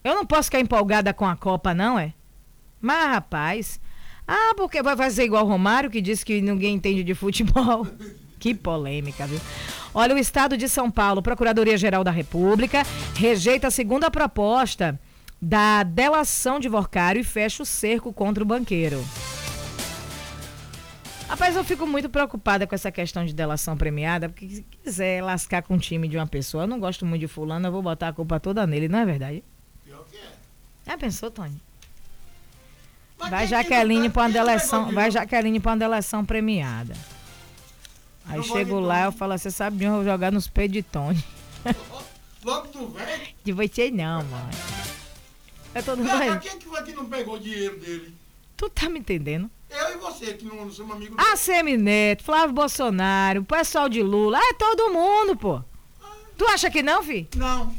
Eu não posso ficar empolgada com a Copa, não, é? Mas, rapaz... porque vai fazer igual o Romário, que disse que ninguém entende de futebol. Que polêmica, viu? Olha, o Estado de São Paulo, Procuradoria-Geral da República, rejeita a segunda proposta da delação de Worcário e fecha o cerco contra o banqueiro. Rapaz, eu fico muito preocupada com essa questão de delação premiada, porque se quiser lascar com o time de uma pessoa, eu não gosto muito de fulano, eu vou botar a culpa toda nele, não é verdade? Pior que é. Pensou, Tony? Mas Vai quem Jaqueline pra uma não delação, pegou vai de novo? Jaqueline pra uma delação premiada. Aí Não chego pode lá, não. eu falo, você sabe de onde eu vou jogar nos peitos de Tony. Logo tu vem. De você não, mãe. É todo mundo Cara, aí. quem que foi que não pegou o dinheiro dele? Tu tá me entendendo? Eu e você, que não somos amigos Semineto, Flávio Bolsonaro, o pessoal de Lula, é todo mundo, pô. Tu acha que não, fi? Não.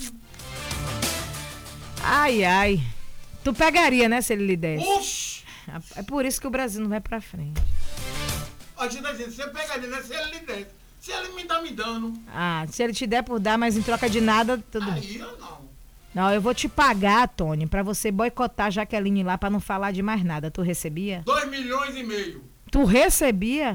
Ai. Tu pegaria, né, se ele lhe desse? Oxi! É por isso que o Brasil não vai pra frente. A gente tá dizendo, você pegaria, né? Se ele lhe der. Se ele me tá me dando. Se ele te der por dar, mas em troca de nada, tudo bem. Aí eu não. Não, eu vou te pagar, Tony, pra você boicotar a Jaqueline lá pra não falar de mais nada. Tu recebia? 2,5 milhões. Tu recebia?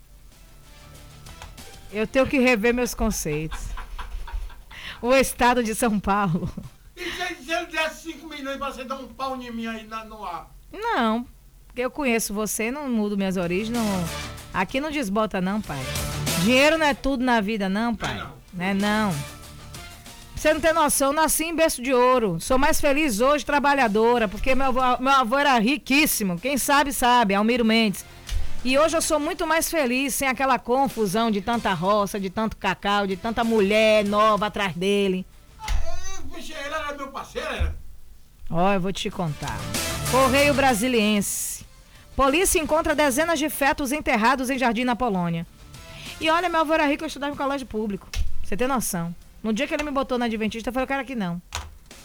Eu tenho que rever meus conceitos. O Estado de São Paulo. E se ele desse 5 milhões pra você dar um pau em mim aí no ar? Não, porque eu conheço você, não mudo minhas origens. Não... Aqui não desbota não, pai. Dinheiro não é tudo na vida não, pai. Não é não. Você não tem noção, eu nasci em berço de ouro. Sou mais feliz hoje trabalhadora, porque meu avô era riquíssimo. Quem sabe, sabe, Almiro Mendes. E hoje eu sou muito mais feliz, sem aquela confusão de tanta roça, de tanto cacau, de tanta mulher nova atrás dele. Ele era meu parceiro, era? Eu vou te contar. Correio Brasiliense. Polícia encontra dezenas de fetos enterrados em jardim na Polônia. E olha, meu avô era rico, eu estudava em colégio público. Você tem noção. No dia que ele me botou na Adventista, eu falei, eu quero aqui não.